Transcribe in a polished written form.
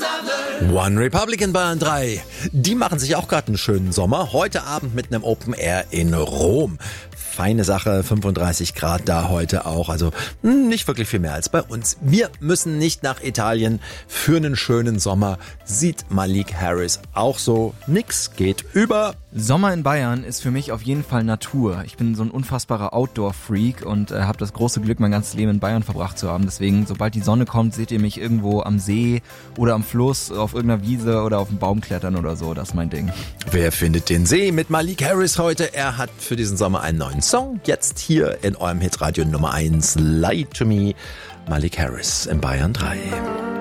One Republic in Bayern 3. Die machen sich auch gerade einen schönen Sommer. Heute Abend mit einem Open Air in Rom. Feine Sache, 35 Grad da heute auch, also nicht wirklich viel mehr als bei uns. Wir müssen nicht nach Italien für einen schönen Sommer, sieht Malik Harris auch so. Nix geht über. Sommer in Bayern ist für mich auf jeden Fall Natur. Ich bin so ein unfassbarer Outdoor-Freak und habe das große Glück, mein ganzes Leben in Bayern verbracht zu haben. Deswegen, sobald die Sonne kommt, seht ihr mich irgendwo am See oder am Fluss, auf irgendeiner Wiese oder auf einem Baum klettern oder so. Das ist mein Ding. Wer findet den See mit Malik Harris heute? Er hat für diesen Sommer einen neuen Song. Jetzt hier in eurem Hitradio Nummer 1, Lie to Me. Malik Harris in Bayern 3.